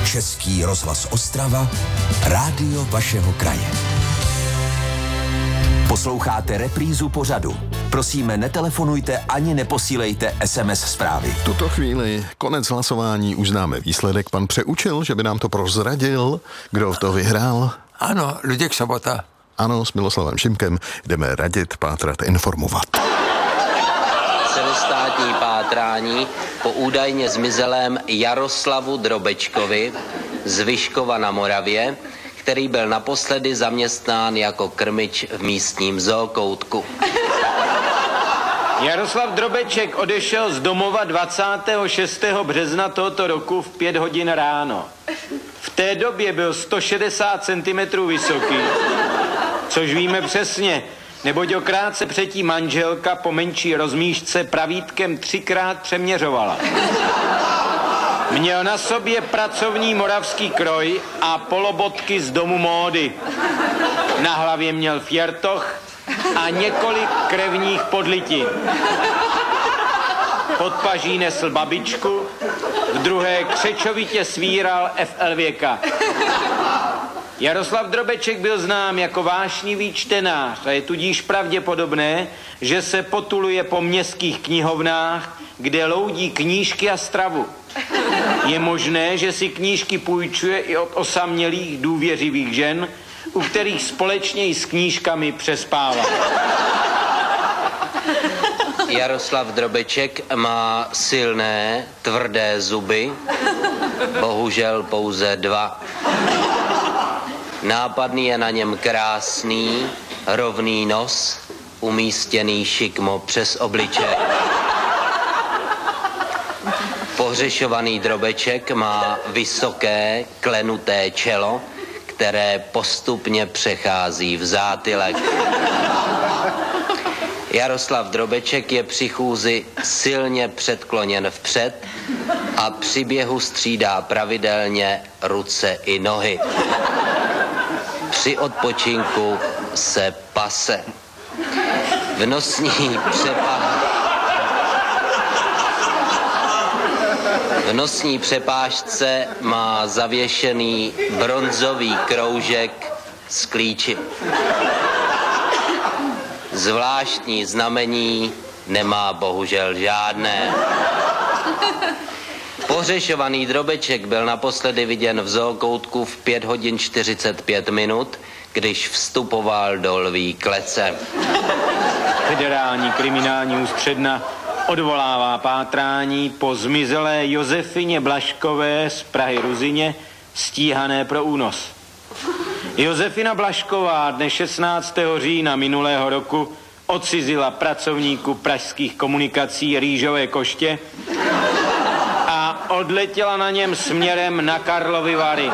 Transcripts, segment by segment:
Český rozhlas Ostrava, rádio vašeho kraje. Posloucháte reprízu pořadu. Prosíme, netelefonujte ani neposílejte SMS zprávy. V tuto chvíli konec hlasování, už známe výsledek. Pan Přeučil, že by nám to prozradil, kdo to vyhrál. Ano, Luděk Sobota. Ano, s Miloslavem Šimkem jdeme radit, pátrat, informovat. Celostátní pátrání po údajně zmizelém Jaroslavu Drobečkovi z Vyškova na Moravě, který byl naposledy zaměstnán jako krmič v místním zookoutku. Jaroslav Drobeček odešel z domova 26. března tohoto roku v 5 hodin ráno. V té době byl 160 cm vysoký, což víme přesně, neboť ho krátce předtím manželka po menší rozmíšce pravítkem 3krát přeměřovala. Měl na sobě pracovní moravský kroj a polobotky z domu módy. Na hlavě měl fjortoch a několik krevních podlitin. Pod paží nesl babičku, v druhé křečovitě svíral FL Věka. Jaroslav Drobeček byl znám jako vášnivý čtenář a je tudíž pravděpodobné, že se potuluje po městských knihovnách, kde loudí knížky a stravu. Je možné, že si knížky půjčuje i od osamělých důvěřivých žen, u kterých společně i s knížkami přespává. Jaroslav Drobeček má silné, tvrdé zuby, bohužel pouze 2. Nápadný je na něm krásný, rovný nos, umístěný šikmo přes obličej. Pohřešovaný Drobeček má vysoké, klenuté čelo, které postupně přechází v zátylek. Jaroslav Drobeček je při chůzi silně předkloněn vpřed a při běhu střídá pravidelně ruce i nohy. Při odpočinku se pase. V nosní přepážce má zavěšený bronzový kroužek s klíči. Zvláštní znamení nemá bohužel žádné. Pohřešovaný Drobeček byl naposledy viděn v zookoutku v 5 hodin 45 minut, když vstupoval do lví klece. Federální kriminální ústředna odvolává pátrání po zmizelé Josefině Blažkové z Prahy Ruzyně, stíhané pro únos. Josefina Blažková dne 16. října minulého roku odcizila pracovníku pražských komunikací Rýžové Koště a odletěla na něm směrem na Karlovy Vary.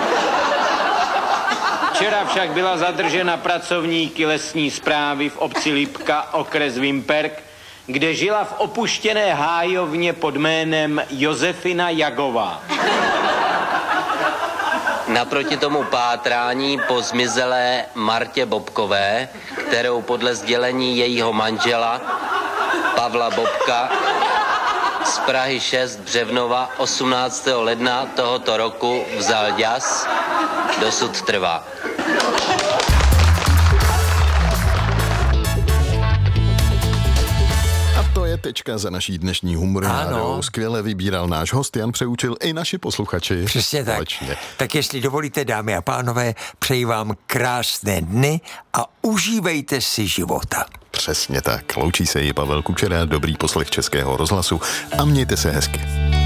Včera však byla zadržena pracovníky lesní správy v obci Lipka, okres Vimperk, kde žila v opuštěné hájovně pod jménem Josefina Jagová. Naproti tomu pátrání po zmizelé Martě Bobkové, kterou podle sdělení jejího manžela Pavla Bobka z Prahy 6 Břevnova 18. ledna tohoto roku vzal ďas, dosud trvá. To je tečka za naší dnešní humornádou. Skvěle vybíral náš host Jan Přeučil i naši posluchači. Přesně tak. Společně. Tak jestli dovolíte, dámy a pánové, přeji vám krásné dny a užívejte si života. Přesně tak. Loučí se i Pavel Kučera, dobrý poslech Českého rozhlasu a mějte se hezky.